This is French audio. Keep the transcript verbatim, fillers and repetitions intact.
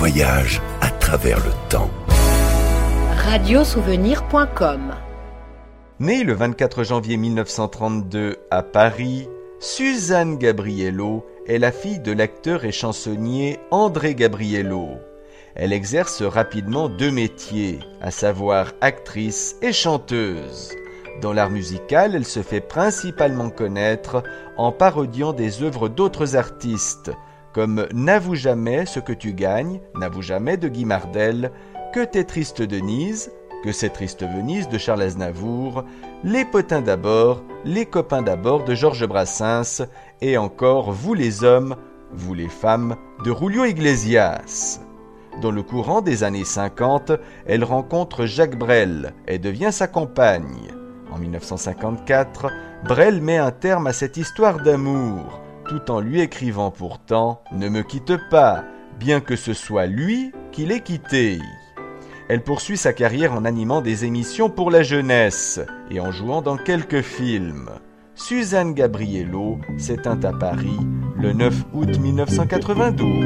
voyage à travers le temps. radiosouvenir point com. Née le vingt-quatre janvier mille neuf cent trente-deux à Paris, Suzanne Gabriello est la fille de l'acteur et chansonnier André Gabriello. Elle exerce rapidement deux métiers, à savoir actrice et chanteuse. Dans l'art musical, elle se fait principalement connaître en parodiant des œuvres d'autres artistes, comme N'avoue jamais ce que tu gagnes, N'avoue jamais de Guy Mardel, Que t'es triste Denise, Que c'est triste Venise de Charles Aznavour, Les potins d'abord, Les copains d'abord de Georges Brassens, et encore Vous les hommes, Vous les femmes de Julio Iglesias. Dans le courant des années cinquante, elle rencontre Jacques Brel et devient sa compagne. En mille neuf cent cinquante-quatre, Brel met un terme à cette histoire d'amour, tout en lui écrivant pourtant « Ne me quitte pas », bien que ce soit lui qui l'ait quittée. Elle poursuit sa carrière en animant des émissions pour la jeunesse et en jouant dans quelques films. Suzanne Gabriello s'éteint à Paris le neuf août mille neuf cent quatre-vingt-douze.